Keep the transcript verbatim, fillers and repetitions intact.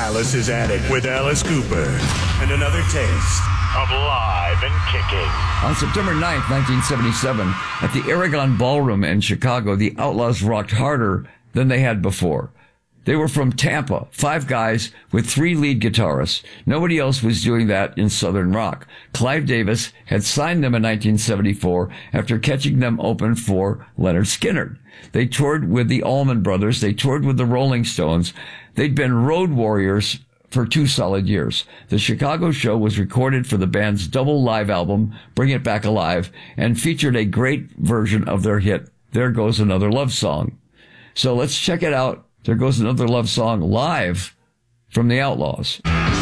Alice's Attic with Alice Cooper. And another taste of Live and Kicking. On September ninth, nineteen seventy-seven, at the Aragon Ballroom in Chicago, the Outlaws rocked harder than they had before. They were from Tampa, five guys with three lead guitarists. Nobody else was doing that in Southern rock. Clive Davis had signed them in nineteen seventy-four after catching them open for Leonard Skinner. They toured with the Allman Brothers. They toured with the Rolling Stones. They'd been road warriors for two solid years. The Chicago show was recorded for the band's double live album, Bring It Back Alive, and featured a great version of their hit, There Goes Another Love Song. So let's check it out. There Goes Another Love Song live from the Outlaws.